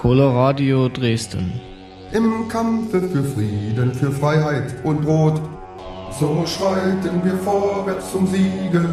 Coloradio Dresden. Im Kampfe für Frieden, für Freiheit und Brot, so schreiten wir vorwärts zum Siege.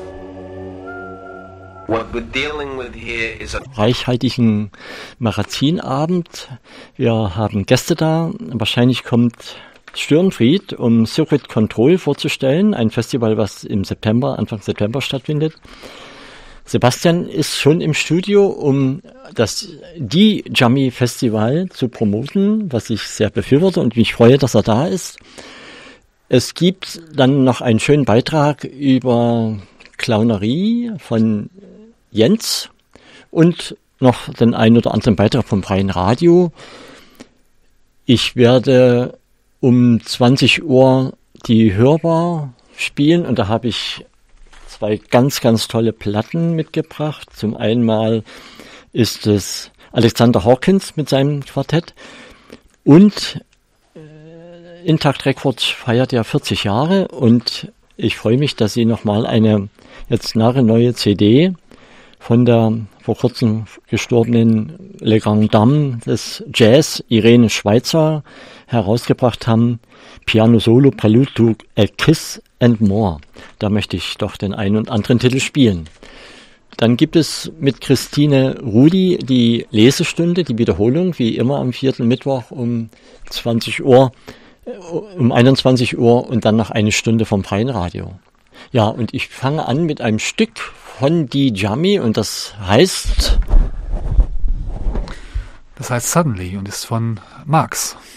Reichhaltigen Magazinabend. Wir haben Gäste da. Wahrscheinlich kommt Störenfried, um Circuit Control vorzustellen. Ein Festival, was Anfang September stattfindet. Sebastian ist schon im Studio, um das Jammy Festival zu promoten, was ich sehr befürworte und mich freue, dass er da ist. Es gibt dann noch einen schönen Beitrag über Clownerie von Jens und noch den einen oder anderen Beitrag vom Freien Radio. Ich werde um 20 Uhr die Hörbar spielen und da habe ich 2 ganz, ganz tolle Platten mitgebracht. Zum einen ist es Alexander Hawkins mit seinem Quartett und Intact Records feiert ja 40 Jahre und ich freue mich, dass sie nochmal eine jetzt nagelneue CD von der vor kurzem gestorbenen Le Grand Dame des Jazz, Irene Schweizer, herausgebracht haben. Piano Solo, Prelude to a Kiss and More. Da möchte ich doch den einen und anderen Titel spielen. Dann gibt es mit Christine Rudi die Lesestunde, die Wiederholung, wie immer am 4. Mittwoch um 21 Uhr und dann noch eine Stunde vom Freien Radio. Ja, und ich fange an mit einem Stück von die Jammy und das heißt Suddenly und ist von Marx.